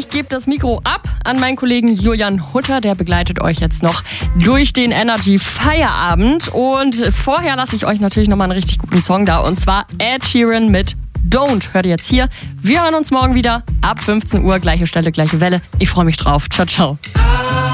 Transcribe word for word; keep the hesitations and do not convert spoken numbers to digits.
ich gebe das Mikro ab an meinen Kollegen Julian Hutter. Der begleitet euch jetzt noch durch den Energy Feierabend. Und vorher lasse ich euch natürlich nochmal einen richtig guten Song da. Und zwar Ed Sheeran mit Don't. Hört ihr jetzt hier. Wir hören uns morgen wieder ab fünfzehn Uhr. Gleiche Stelle, gleiche Welle. Ich freue mich drauf. Ciao, ciao.